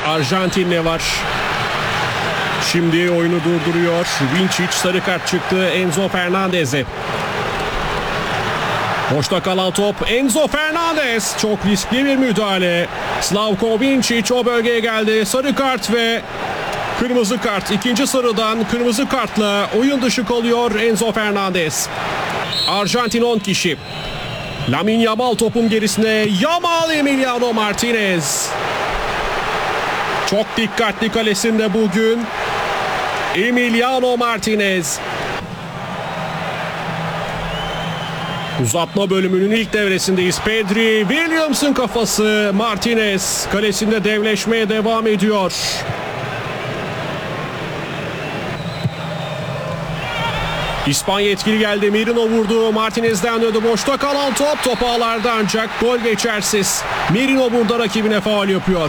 Arjantinli var. Şimdi oyunu durduruyor. Vinčić sarı kart çıktı Enzo Fernandez'e. Boşta kalan top Enzo Fernandez. Çok riskli bir müdahale. Slavko Vinčić o bölgeye geldi. Sarı kart ve kırmızı kart. İkinci sarıdan kırmızı kartla oyun dışı kalıyor Enzo Fernandez. Arjantin 10 kişi. Lamine Yamal topun gerisine. Yamal Emiliano Martinez. Çok dikkatli kalesinde bugün Emiliano Martinez. Uzatma bölümünün ilk devresindeyiz. Pedri, Williams'ın kafası. Martinez kalesinde devleşmeye devam ediyor. İspanya etkili geldi. Merino vurdu. Martinez'den döndü. Boşta kalan top ağlarda ancak gol geçersiz. Merino burada rakibine faul yapıyor.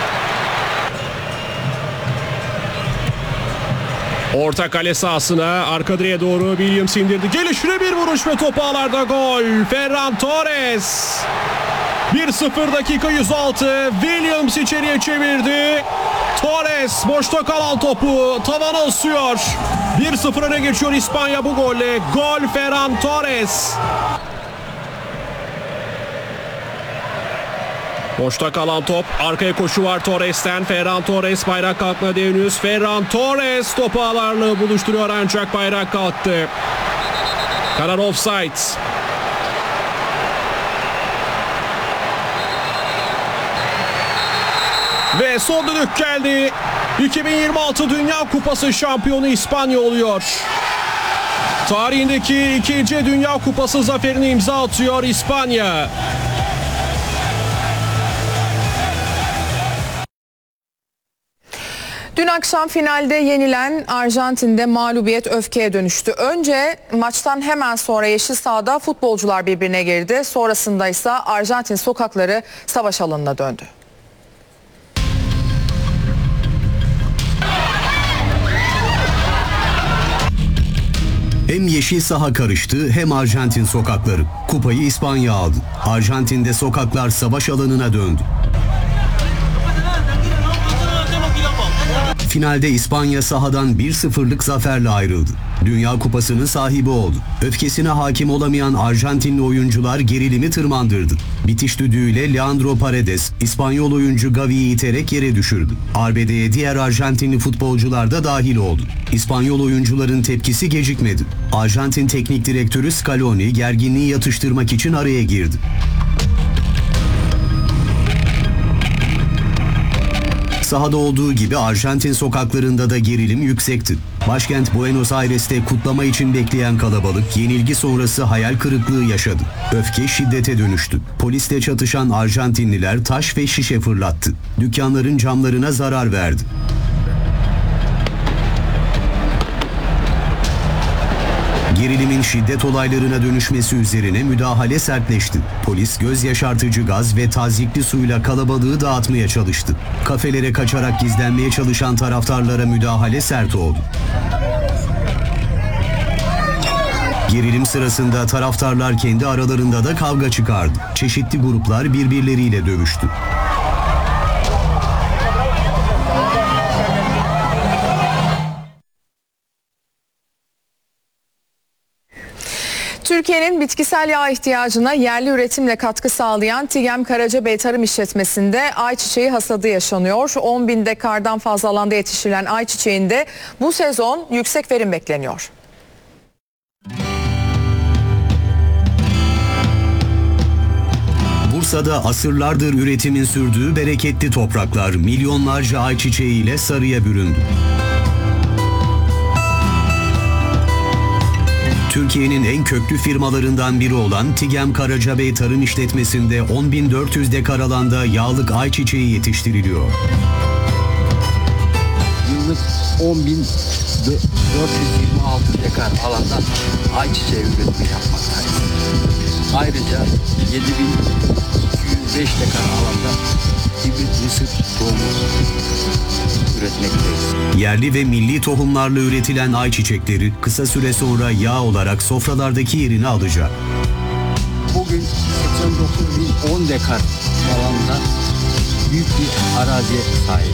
Orta kale sahasına arka direğe doğru Williams indirdi. Gelişine bir vuruş ve top ağlarda gol. Ferran Torres. 1-0 dakika 106. Williams içeriye çevirdi. Torres boşta kalan topu tavana ısıyor. 1-0 öne geçiyor İspanya bu golle. Gol Ferran Torres. Boşta kalan top. Arkaya koşu var Torres'ten. Ferran Torres bayrak kalkmadı henüz. Ferran Torres topu ağlarla buluşturuyor ancak bayrak kalktı. Karar offside. Ve son düdük geldi. 2026 Dünya Kupası şampiyonu İspanya oluyor. Tarihindeki ikinci Dünya Kupası zaferini imza atıyor İspanya. Dün akşam finalde yenilen Arjantin'de mağlubiyet öfkeye dönüştü. Önce maçtan hemen sonra yeşil sahada futbolcular birbirine girdi. Sonrasında ise Arjantin sokakları savaş alanına döndü. Hem yeşil saha karıştı hem Arjantin sokakları. Kupayı İspanya aldı. Arjantin'de sokaklar savaş alanına döndü. Finalde İspanya sahadan 1-0'lık zaferle ayrıldı. Dünya Kupası'nın sahibi oldu. Öfkesine hakim olamayan Arjantinli oyuncular gerilimi tırmandırdı. Bitiş düdüğüyle Leandro Paredes, İspanyol oyuncu Gavi'yi iterek yere düşürdü. Arbedeye diğer Arjantinli futbolcular da dahil oldu. İspanyol oyuncuların tepkisi gecikmedi. Arjantin teknik direktörü Scaloni gerginliği yatıştırmak için araya girdi. Sahada olduğu gibi Arjantin sokaklarında da gerilim yüksekti. Başkent Buenos Aires'te kutlama için bekleyen kalabalık yenilgi sonrası hayal kırıklığı yaşadı. Öfke şiddete dönüştü. Polisle çatışan Arjantinliler taş ve şişe fırlattı. Dükkanların camlarına zarar verdi. Gerilimin şiddet olaylarına dönüşmesi üzerine müdahale sertleşti. Polis göz yaşartıcı gaz ve tazyikli suyla kalabalığı dağıtmaya çalıştı. Kafelere kaçarak gizlenmeye çalışan taraftarlara müdahale sert oldu. Gerilim sırasında taraftarlar kendi aralarında da kavga çıkardı. Çeşitli gruplar birbirleriyle dövüştü. Türkiye'nin bitkisel yağ ihtiyacına yerli üretimle katkı sağlayan TİGEM Karacabey Tarım İşletmesi'nde ayçiçeği hasadı yaşanıyor. 10.000 dekardan fazla alanda yetiştirilen ayçiçeğinde bu sezon yüksek verim bekleniyor. Bursa'da asırlardır üretimin sürdüğü bereketli topraklar milyonlarca ayçiçeğiyle sarıya büründü. Türkiye'nin en köklü firmalarından biri olan TİGEM Karacabey Tarım İşletmesi'nde 10.400 dekar alanda yağlık ayçiçeği yetiştiriliyor. Yıllık 10.426 dekar alanda ayçiçeği üretimi yapmaktayız. Ayrıca 7.205 dekar alanda hibrit mısır tohumu üretmekteyiz. Yerli ve milli tohumlarla üretilen ayçiçekleri kısa süre sonra yağ olarak sofralardaki yerini alacak. Bugün 89.010 dekar alanda büyük bir araziye sahip.